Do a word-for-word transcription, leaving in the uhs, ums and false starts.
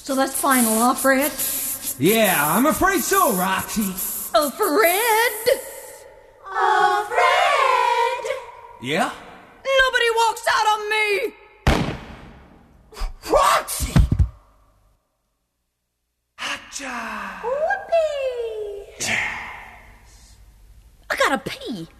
So that's final, huh, Fred? Yeah, I'm afraid so, Roxy. Oh, Fred! Oh, Fred! Yeah? Nobody walks out on me! Roxy! Hotcha! Whoopee! I gotta pee.